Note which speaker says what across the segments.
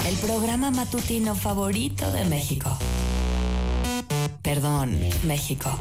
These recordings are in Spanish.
Speaker 1: El programa matutino favorito de México. Perdón, México.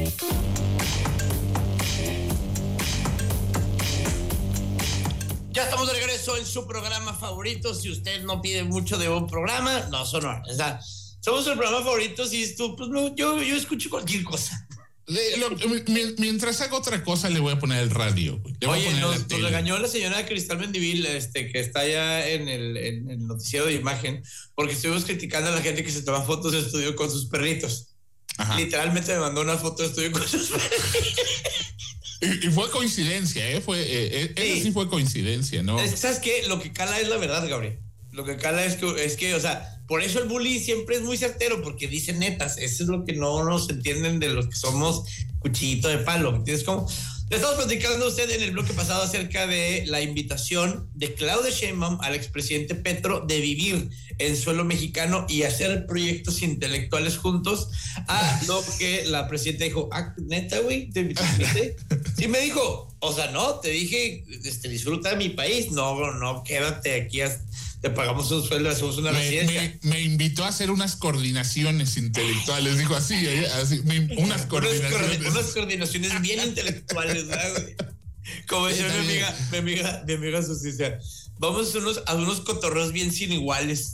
Speaker 2: Ya estamos de regreso en su programa favorito. Si usted no pide mucho de un programa, no sonó. O sea, somos el programa favorito. Si tú, pues no, yo escucho cualquier cosa.
Speaker 3: Mientras hago otra cosa, le voy a poner el radio.
Speaker 2: Oye, nos regañó la señora Cristal Mendivil, que está allá en el noticiero de imagen, porque estuvimos criticando a la gente que se toma fotos de estudio con sus perritos. Ajá. Literalmente me mandó una foto de estudio con sus perritos.
Speaker 3: Y fue coincidencia, ¿eh? Eso sí fue coincidencia, ¿no?
Speaker 2: ¿Sabes qué? Lo que cala es la verdad, Gabriel. Lo que cala es que, o sea, por eso el bully siempre es muy certero, porque dice netas. Eso es lo que no nos entienden de los que somos cuchillito de palo. ¿Entiendes cómo? Le estamos platicando a usted en el bloque pasado acerca de la invitación de Claudia Sheinbaum al expresidente Petro de vivir en suelo mexicano y hacer proyectos intelectuales juntos, a lo que la presidenta dijo, neta, güey, ¿te invitaste? Sí me dijo, o sea, no, te dije, disfruta de mi país, no, quédate aquí, te pagamos un sueldo, hacemos una residencia.
Speaker 3: Me invitó a hacer unas coordenaciones intelectuales, dijo así, unas
Speaker 2: coordinaciones bien intelectuales, ¿verdad? Como decía mi amiga Sucia, vamos a unos cotorreos bien sin iguales.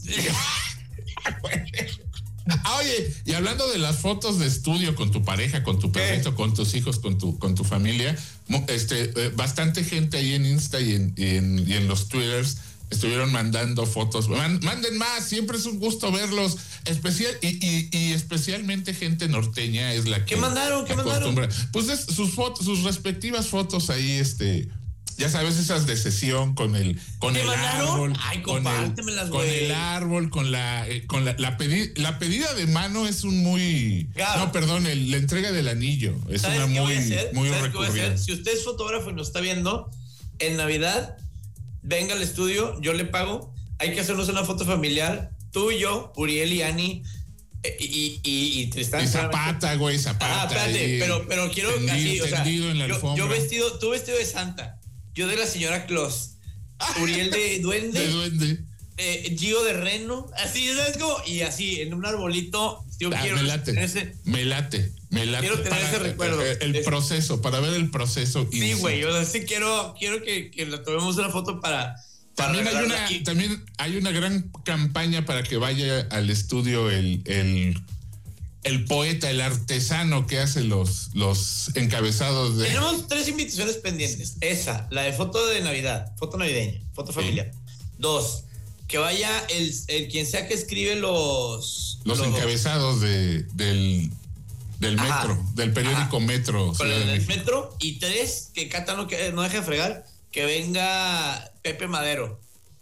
Speaker 3: Oye, y hablando de las fotos de estudio con tu pareja, con tu perrito, con tus hijos, con tu familia, bastante gente ahí en Insta y en los Twitters estuvieron mandando fotos. Manden más, siempre es un gusto verlos. Y especialmente gente norteña es la que.
Speaker 2: ¿Qué mandaron?
Speaker 3: Pues sus respectivas fotos ahí, ya sabes, esas de sesión con el árbol.
Speaker 2: Ay, compártemelas, güey.
Speaker 3: Con el árbol, con la pedida de mano es un muy. Claro. No, perdón, la entrega del anillo. Es una muy recurrente.
Speaker 2: Si usted es fotógrafo y nos está viendo, en Navidad, venga al estudio, yo le pago. Hay que hacernos una foto familiar. Tú y yo, Uriel y Ani y Tristán.
Speaker 3: Y Zapata, güey, Zapata.
Speaker 2: Espérate, pero quiero así, o sea,
Speaker 3: en la alfombra.
Speaker 2: Tú vestido de Santa, yo de la señora Claus, Uriel de Duende. Gio de Reno, así, ¿sabes cómo? Y así, en un arbolito, yo quiero.
Speaker 3: Me late.
Speaker 2: Quiero tener ese recuerdo.
Speaker 3: Proceso, para ver el proceso.
Speaker 2: Sí, güey, o sea, sí quiero que le tomemos una foto para
Speaker 3: también hay una gran campaña para que vaya al estudio el poeta, el artesano que hace los encabezados de.
Speaker 2: Tenemos 3 invitaciones pendientes. Esa, la de foto de Navidad, foto navideña, foto familiar. 2, que vaya el quien sea que escribe los
Speaker 3: encabezados del Metro, del periódico Metro.
Speaker 2: Con el Metro. Y 3, que Cata no deje de fregar, que venga Pepe Madero.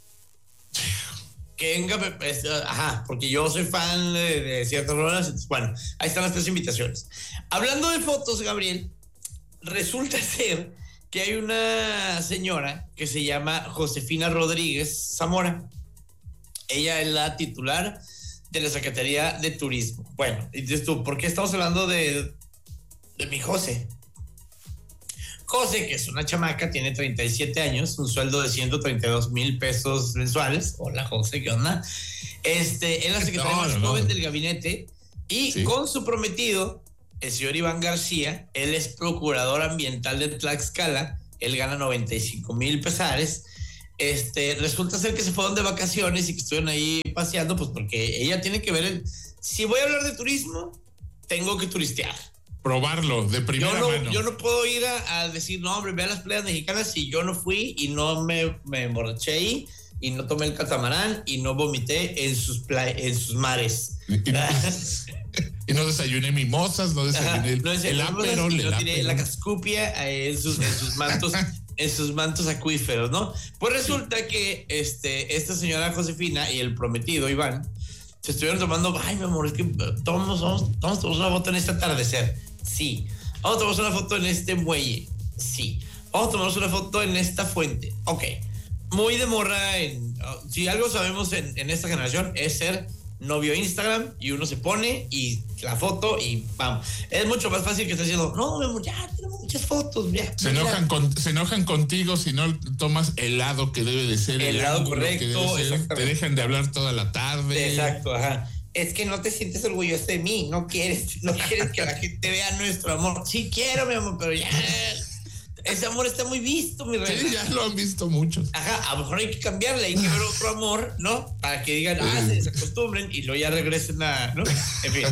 Speaker 2: Que venga Pepe, porque yo soy fan de ciertas rolas. Bueno, ahí están las 3 invitaciones. Hablando de fotos, Gabriel, resulta ser que hay una señora que se llama Josefina Rodríguez Zamora. Ella es la titular de la Secretaría de Turismo. Bueno, y dices tú, ¿por qué estamos hablando de mi José? José, que es una chamaca, tiene 37 años, un sueldo de 132,000 pesos mensuales. Hola, José, ¿qué onda? Es la secretaria más joven del gabinete y con su prometido, el señor Iván García, él es procurador ambiental de Tlaxcala, él gana 95,000 pesares. Resulta ser que se fueron de vacaciones y que estuvieron ahí paseando, pues porque ella tiene que ver si voy a hablar de turismo, tengo que turistear.
Speaker 3: Probarlo de primera mano.
Speaker 2: Yo no puedo ir a decir, no, hombre, ve a las playas mexicanas si yo no fui y no me emborraché ahí y no tomé el catamarán y no vomité en sus mares.
Speaker 3: Y no desayuné mimosas, no desayuné el Aperol.
Speaker 2: No tiré la cascupia en sus mantos. En sus mantos acuíferos, ¿no? Pues resulta que esta señora Josefina y el prometido Iván se estuvieron tomando, ay, mi amor, es que vamos a tomar una foto en este atardecer. Sí. Vamos a tomar una foto en este muelle. Sí. Vamos a tomar una foto en esta fuente. Ok. Muy de morra si algo sabemos en esta generación es ser novio Instagram, y uno se pone y la foto y vamos. Es mucho más fácil que estar diciendo, no, mi amor, ya tenemos muchas fotos, ya.
Speaker 3: Se enojan contigo si no tomas el lado que debe de ser.
Speaker 2: El lado correcto,
Speaker 3: te dejan de hablar toda la tarde.
Speaker 2: Exacto, ajá. Es que no te sientes orgulloso de mí, no quieres que la gente vea nuestro amor. Sí quiero, mi amor, pero ya... Ese amor está muy visto, mi reina.
Speaker 3: Sí, ya lo han visto muchos.
Speaker 2: Ajá, a lo mejor hay que cambiarle, hay que ver otro amor, ¿no? Para que digan, se desacostumbren y luego ya regresen a, ¿no? En fin.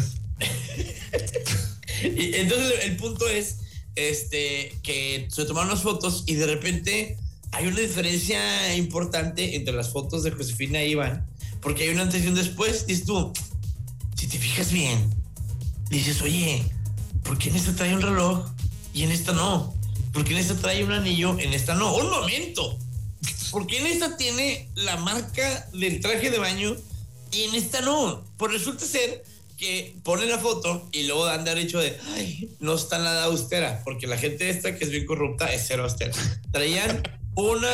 Speaker 2: Y entonces el punto es que se tomaron las fotos y de repente hay una diferencia importante entre las fotos de Josefina e Iván, porque hay una antes y un después. Dices tú, si te fijas bien, dices, oye, ¿por qué en esta trae un reloj y en esta no? ¿Por qué en esta trae un anillo, en esta no? ¡Un momento! ¿Por qué en esta tiene la marca del traje de baño y en esta no? Pues resulta ser que pone la foto y luego dan derecho de, ay, no está nada austera, porque la gente esta que es bien corrupta es cero austera. Traían un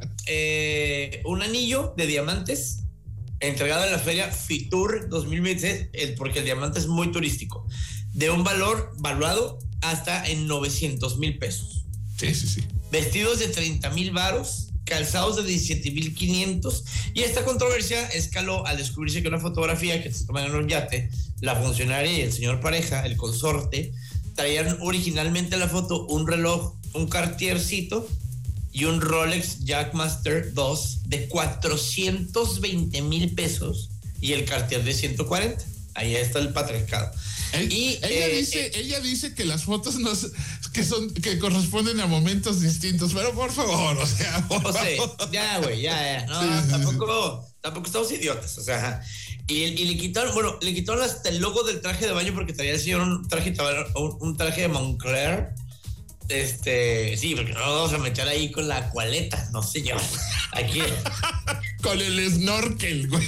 Speaker 2: anillo de diamantes entregado en la feria Fitur 2026, porque el diamante es muy turístico, de un valor valuado hasta en 900,000 pesos.
Speaker 3: Sí.
Speaker 2: Vestidos de 30,000 varos, calzados de 17,500, y esta controversia escaló al descubrirse que una fotografía que se toma en un yate, la funcionaria y el señor pareja, el consorte, traían originalmente en la foto un reloj, un Cartiercito y un Rolex Jackmaster 2 de 420,000 pesos y el Cartier de 140. Ahí está el patriarcado.
Speaker 3: Ella dice que las fotos que corresponden a momentos distintos, pero por favor, o sea,
Speaker 2: ya, güey, ya. No, sí, tampoco estamos idiotas, o sea. Y le quitaron hasta el logo del traje de baño porque traía el señor un traje de Moncler. Sí, porque no vamos a meter ahí con la acualeta, no sé yo. Aquí.
Speaker 3: Con el snorkel, güey.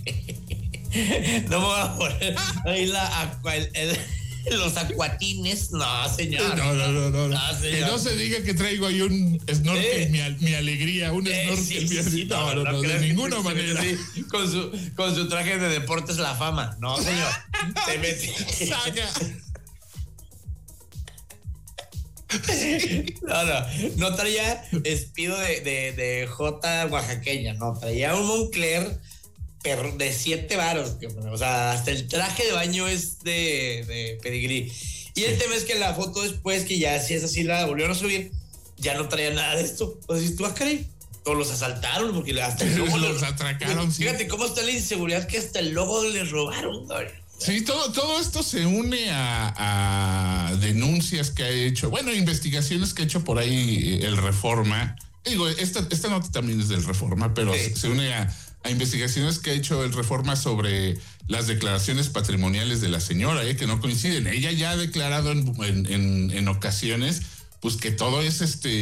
Speaker 2: No me voy a poner ahí los acuatines. No, señor.
Speaker 3: No. Señor. Que no se diga que traigo ahí un snorkel, mi alegría, un snorkel, mi alegría. No, de ninguna manera.
Speaker 2: Sí, con su traje de deportes La Fama. No, señor. Te metí.
Speaker 3: Saca.
Speaker 2: No traía espido de J oaxaqueña, no, traía un Moncler de 7 varos, o sea, hasta el traje de baño es de pedigrí. Y el tema es que la foto después, que ya si es así la volvieron a subir, ya no traía nada de esto. O sea, tú, caray, o los asaltaron, porque hasta el logo
Speaker 3: los atracaron.
Speaker 2: Fíjate cómo está la inseguridad, que hasta el logo les robaron, güey.
Speaker 3: Sí, todo esto se une a denuncias que ha hecho, investigaciones que ha hecho por ahí el Reforma. Digo, esta nota también es del Reforma, pero sí, se une a investigaciones que ha hecho el Reforma sobre las declaraciones patrimoniales de la señora, que no coinciden. Ella ya ha declarado en ocasiones, pues, que todo es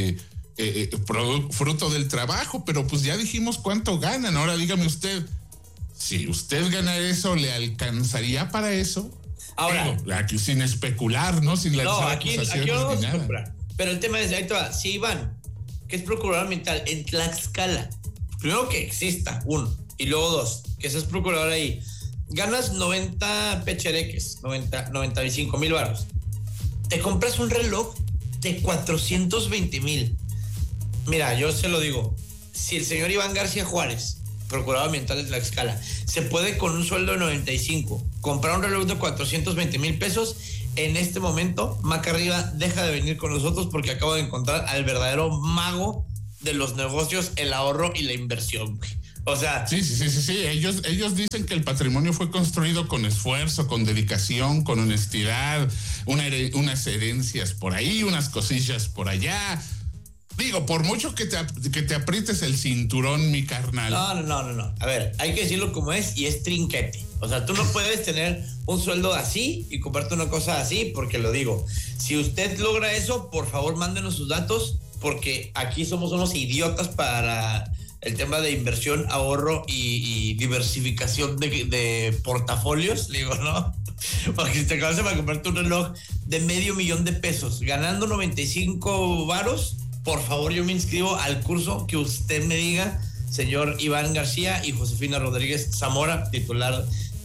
Speaker 3: fruto del trabajo, pero pues ya dijimos cuánto ganan. Ahora dígame usted, si usted gana eso, ¿le alcanzaría para eso?
Speaker 2: Ahora,
Speaker 3: aquí sin especular, ¿no? Sin lanzar acusaciones
Speaker 2: no
Speaker 3: ni nada.
Speaker 2: Especular. Pero el tema es, ahí te va, si Iván, que es procurador ambiental en Tlaxcala, primero que exista, uno, y luego dos, que seas procurador ahí, ganas 90 pechereques, 95,000 varos, te compras un reloj de 420,000. Mira, yo se lo digo, si el señor Iván García Juárez, procurador ambiental de Tlaxcala, se puede con un sueldo de 95 comprar un reloj de 420,000 pesos, en este momento Maca Arriba deja de venir con nosotros, porque acabo de encontrar al verdadero mago de los negocios, el ahorro y la inversión. O sea,
Speaker 3: sí. Ellos dicen que el patrimonio fue construido con esfuerzo, con dedicación, con honestidad, unas herencias por ahí, unas cosillas por allá. Digo, por mucho que te aprietes el cinturón, mi carnal.
Speaker 2: No. A ver, hay que decirlo como es, y es trinquete. O sea, tú no puedes tener un sueldo así y comprarte una cosa así, porque lo digo. Si usted logra eso, por favor, mándenos sus datos, porque aquí somos unos idiotas para el tema de inversión, ahorro y diversificación de portafolios, digo, ¿no? Porque si te acabas de comprarte un reloj de $500,000 de pesos, ganando 95 varos, por favor, yo me inscribo al curso que usted me diga, señor Iván García y Josefina Rodríguez Zamora, titular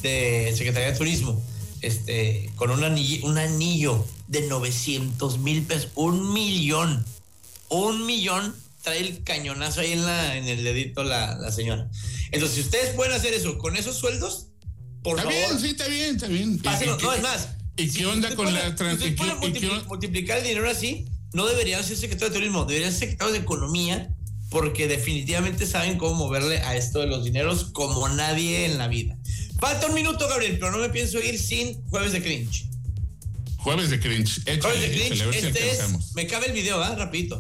Speaker 2: de Secretaría de Turismo, con un anillo de 900,000 pesos, 1,000,000. 1,000,000 trae el cañonazo ahí en el dedito la señora. Entonces, si ustedes pueden hacer eso con esos sueldos, por favor.
Speaker 3: Está bien, sí, está bien.
Speaker 2: Pásenlo. No, es más.
Speaker 3: ¿Y qué onda con la
Speaker 2: transición? Multiplicar el dinero así, no deberían ser secretarios de turismo, deberían ser secretarios de economía, porque definitivamente saben cómo moverle a esto de los dineros como nadie en la vida. Falta un minuto, Gabriel, pero no me pienso ir sin Jueves de Cringe.
Speaker 3: Jueves de Cringe.
Speaker 2: Jueves de Cringe, me cabe el video, rapidito.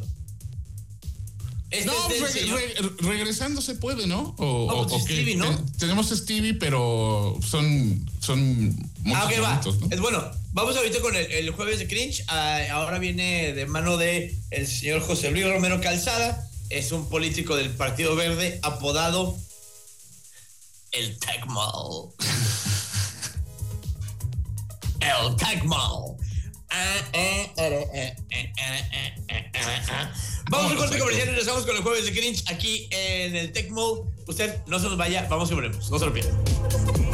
Speaker 3: Regresando se puede, ¿no?
Speaker 2: Stevie, ¿no?
Speaker 3: Tenemos Stevie, pero son muchos minutos, ¿no?
Speaker 2: Bueno, vamos ahorita con el Jueves de Cringe. Ahora viene de mano de el señor José Luis Romero Calzada. Es un político del Partido Verde apodado el Tecmo. El Tecmo. Vamos a corte comercial y regresamos con el Jueves de Cringe aquí en el Tecmo. Usted no se nos vaya, vamos y volvemos. No se lo pierdan.